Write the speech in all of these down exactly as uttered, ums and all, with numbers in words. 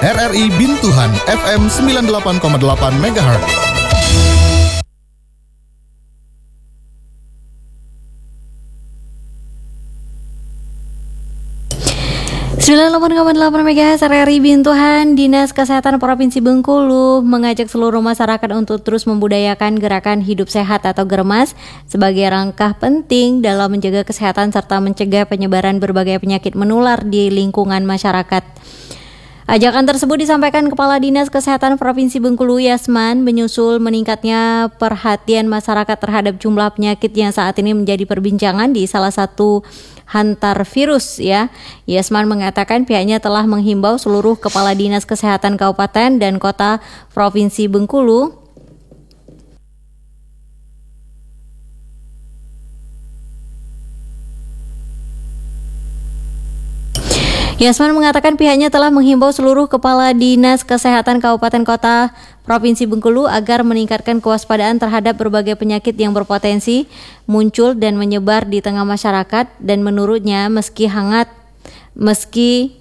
R R I Bintuhan F M sembilan puluh delapan koma delapan megahertz. sembilan puluh delapan koma delapan megahertz R R I Bintuhan. Dinas Kesehatan Provinsi Bengkulu mengajak seluruh masyarakat untuk terus membudayakan gerakan hidup sehat atau GERMAS sebagai langkah penting dalam menjaga kesehatan serta mencegah penyebaran berbagai penyakit menular di lingkungan masyarakat. Ajakan tersebut disampaikan Kepala Dinas Kesehatan Provinsi Bengkulu Yasman menyusul meningkatnya perhatian masyarakat terhadap jumlah penyakit yang saat ini menjadi perbincangan di salah satu hantar virus ya. Yasman mengatakan pihaknya telah menghimbau seluruh Kepala Dinas Kesehatan Kabupaten dan Kota Provinsi Bengkulu Yasman mengatakan pihaknya telah menghimbau seluruh Kepala Dinas Kesehatan Kabupaten Kota Provinsi Bengkulu agar meningkatkan kewaspadaan terhadap berbagai penyakit yang berpotensi muncul dan menyebar di tengah masyarakat, dan menurutnya meski hangat meski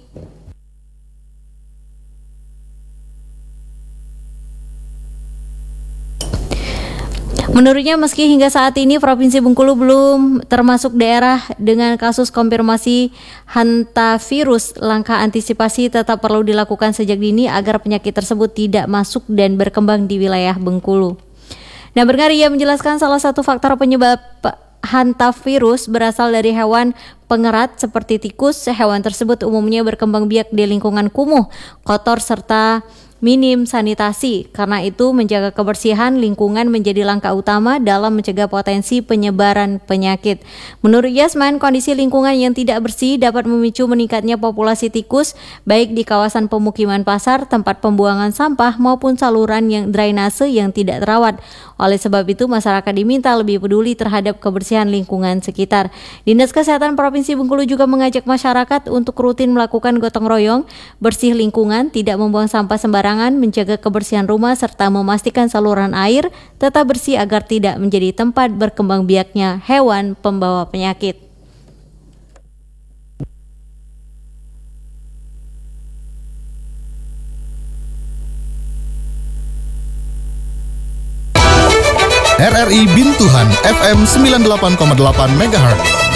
Menurutnya meski hingga saat ini Provinsi Bengkulu belum termasuk daerah dengan kasus konfirmasi hantavirus, langkah antisipasi tetap perlu dilakukan sejak dini agar penyakit tersebut tidak masuk dan berkembang di wilayah Bengkulu. Nah, Berngari ia menjelaskan salah satu faktor penyebab hantavirus berasal dari hewan pengerat seperti tikus. Hewan tersebut umumnya berkembang biak di lingkungan kumuh, kotor, serta minim sanitasi. Karena itu menjaga kebersihan lingkungan menjadi langkah utama dalam mencegah potensi penyebaran penyakit. Menurut Yasman, kondisi lingkungan yang tidak bersih dapat memicu meningkatnya populasi tikus baik di kawasan pemukiman, pasar, tempat pembuangan sampah maupun saluran yang drainase yang tidak terawat. Oleh sebab itu masyarakat diminta lebih peduli terhadap kebersihan lingkungan sekitar. Dinas Kesehatan Provinsi Bengkulu juga mengajak masyarakat untuk rutin melakukan gotong royong bersih lingkungan, tidak membuang sampah sembarangan, menjaga kebersihan rumah, serta memastikan saluran air tetap bersih agar tidak menjadi tempat berkembang biaknya hewan pembawa penyakit. R R I Bintuhan F M sembilan puluh delapan koma delapan megahertz.